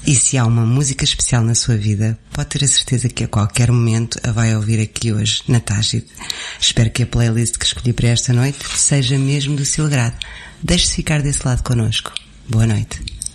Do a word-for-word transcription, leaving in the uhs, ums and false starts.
E se há uma música especial na sua vida, pode ter a certeza que a qualquer momento a vai ouvir aqui hoje, na Tágide. Espero que a playlist que escolhi para esta noite seja mesmo do seu agrado. Deixe-se ficar desse lado connosco. Boa noite.